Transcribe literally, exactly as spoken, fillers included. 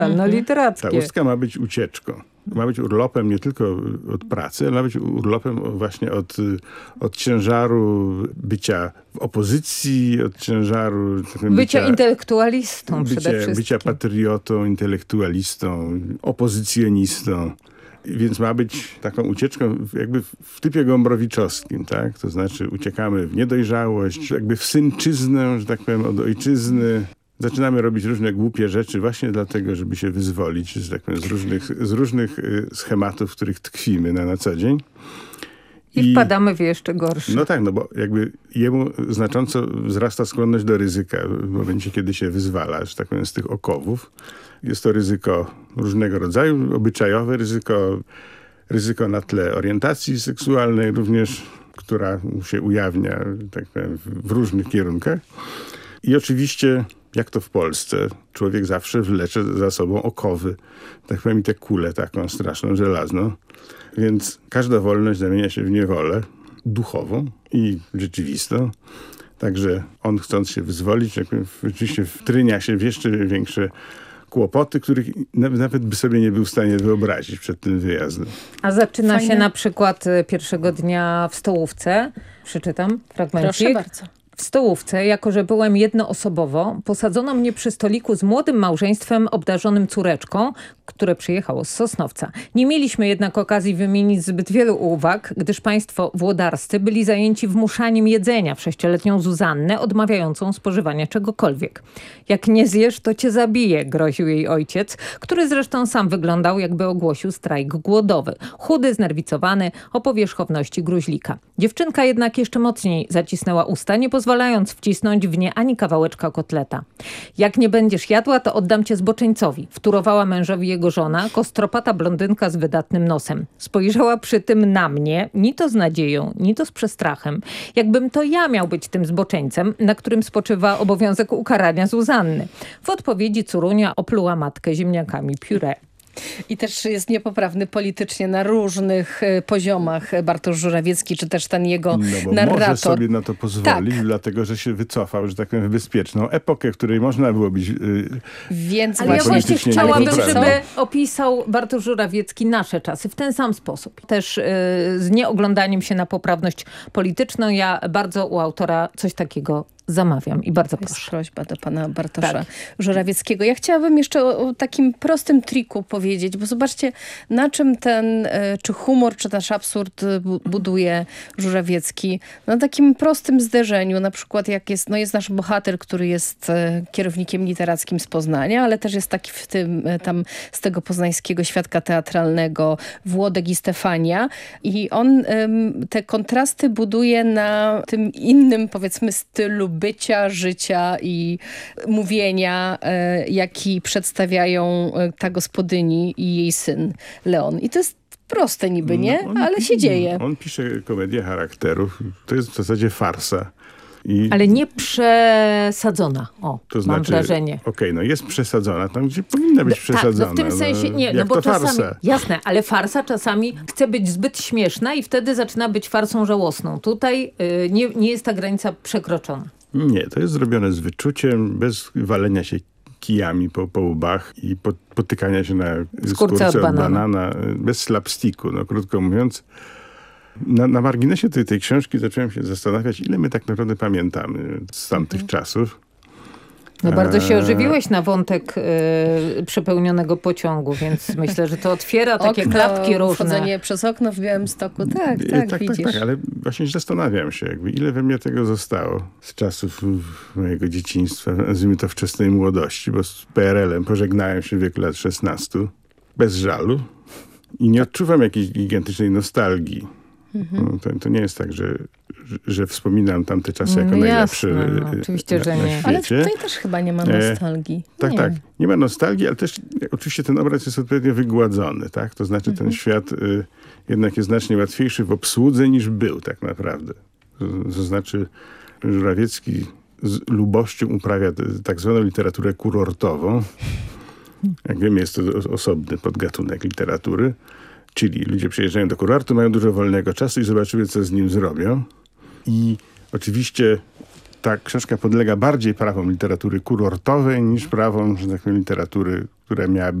literackie. Ta ustka ma być ucieczką. Ma być urlopem nie tylko od pracy, ale ma być urlopem właśnie od, od ciężaru bycia w opozycji, od ciężaru... Tak bycia, bycia intelektualistą bycie, przede wszystkim. Bycia patriotą, intelektualistą, opozycjonistą. Więc ma być taką ucieczką jakby w typie gombrowiczowskim, tak? To znaczy uciekamy w niedojrzałość, jakby w synczyznę, że tak powiem, od ojczyzny. Zaczynamy robić różne głupie rzeczy właśnie dlatego, żeby się wyzwolić, że tak powiem, z różnych, z różnych schematów, w których tkwimy na, na co dzień. I, I wpadamy w jeszcze gorsze. No tak, no bo jakby jemu znacząco wzrasta skłonność do ryzyka w momencie, kiedy się wyzwala, że tak powiem, z tych okowów. Jest to ryzyko różnego rodzaju, obyczajowe ryzyko, ryzyko na tle orientacji seksualnej również, która się ujawnia, tak powiem, w różnych kierunkach. I oczywiście, jak to w Polsce, człowiek zawsze wlecze za sobą okowy, tak powiem, i tę kulę taką straszną, żelazną. Więc każda wolność zamienia się w niewolę duchową i rzeczywistą. Także on, chcąc się wyzwolić, jak powiem, rzeczywiście wtrynia się w jeszcze większe kłopoty, których nawet by sobie nie był w stanie wyobrazić przed tym wyjazdem. A zaczyna Fajne. się na przykład pierwszego dnia w stołówce. Przeczytam fragmencik. Proszę bardzo. W stołówce, jako że byłem jednoosobowo, posadzono mnie przy stoliku z młodym małżeństwem obdarzonym córeczką, które przyjechało z Sosnowca. Nie mieliśmy jednak okazji wymienić zbyt wielu uwag, gdyż państwo włodarscy byli zajęci wmuszaniem jedzenia w sześcioletnią Zuzannę, odmawiającą spożywania czegokolwiek. Jak nie zjesz, to cię zabiję, groził jej ojciec, który zresztą sam wyglądał, jakby ogłosił strajk głodowy. Chudy, znerwicowany, o powierzchowności gruźlika. Dziewczynka jednak jeszcze mocniej zacisnęła usta, nie pozwalając wcisnąć w nie ani kawałeczka kotleta. Jak nie będziesz jadła, to oddam cię zboczeńcowi, wtórowała mężowi jego żona, kostropata blondynka z wydatnym nosem. Spojrzała przy tym na mnie, ni to z nadzieją, ni to z przestrachem. Jakbym to ja miał być tym zboczeńcem, na którym spoczywa obowiązek ukarania Zuzanny. W odpowiedzi córunia opluła matkę ziemniakami puree. I też jest niepoprawny politycznie na różnych y, poziomach Bartosz Żurawiecki, czy też ten jego no bo narrator. Może sobie na to pozwolić, tak. dlatego że się wycofał, że tak powiem, w bezpieczną epokę, w której można było być y, Więc Ale ja właśnie chciałabym, niepoprawny. żeby opisał Bartosz Żurawiecki nasze czasy w ten sam sposób. Też y, z nieoglądaniem się na poprawność polityczną. Ja bardzo u autora coś takiego zamawiam i bardzo to jest proszę. prośba do pana Bartosza tak. Żurawieckiego. Ja chciałabym jeszcze o, o takim prostym triku powiedzieć, bo zobaczcie, na czym ten, czy humor, czy też absurd buduje Żurawiecki. Na takim prostym zderzeniu, na przykład jak jest, no jest nasz bohater, który jest kierownikiem literackim z Poznania, ale też jest taki w tym, tam z tego poznańskiego świadka teatralnego Włodek i Stefania. I on te kontrasty buduje na tym innym, powiedzmy, stylu bycia, życia i mówienia, e, jaki przedstawiają ta gospodyni i jej syn Leon. I to jest proste niby, nie? No, on, Ale się dzieje. On pisze komedię charakterów. To jest w zasadzie farsa. I Ale nie przesadzona. O, to znaczy, mam wrażenie. Okej, okay, no jest przesadzona tam, gdzie powinna być przesadzona. Tak, no w tym sensie nie, jak no bo to czasami, farsa. jasne, ale farsa czasami chce być zbyt śmieszna i wtedy zaczyna być farsą żałosną. Tutaj y, nie, nie jest ta granica przekroczona. Nie, to jest zrobione z wyczuciem, bez walenia się kijami po, po łbach i po, potykania się na skórce od banana. banana, bez slapsticku, no krótko mówiąc. Na, na marginesie tej, tej książki zacząłem się zastanawiać, ile my tak naprawdę pamiętamy z tamtych mhm. czasów. No bardzo się ożywiłeś na wątek y, przepełnionego pociągu, więc myślę, że to otwiera takie okno, klapki różne. Wchodzenie przez okno w Białymstoku, tak, tak, tak, widzisz. Tak, tak, ale właśnie zastanawiam się, jakby ile we mnie tego zostało z czasów mojego dzieciństwa, nazwijmy to wczesnej młodości, bo z P R L-em pożegnałem się w wieku lat szesnastu, bez żalu i nie odczuwam jakiejś gigantycznej nostalgii. Mhm. No, to, to nie jest tak, że, że, że wspominam tamte czasy jako no najlepsze jasne, no, oczywiście, na, że na nie. świecie. Ale tutaj też chyba nie ma nostalgii. E, tak, nie. tak. Nie ma nostalgii, ale też oczywiście ten obraz jest odpowiednio wygładzony. Tak? To znaczy mhm. ten świat y, jednak jest znacznie łatwiejszy w obsłudze niż był tak naprawdę. To, to znaczy Żurawiecki z lubością uprawia tak zwaną literaturę kurortową. Jak wiemy, jest to osobny podgatunek literatury. Czyli ludzie przyjeżdżają do kurortu, mają dużo wolnego czasu i zobaczymy, co z nim zrobią. I oczywiście ta książka podlega bardziej prawom literatury kurortowej niż prawom, że tak powiem, literatury, która miałaby